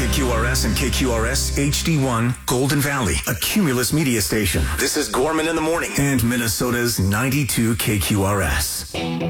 KQRS and KQRS HD1 Golden Valley, a Cumulus media station. This is Gorman in the Morning and Minnesota's 92 KQRS.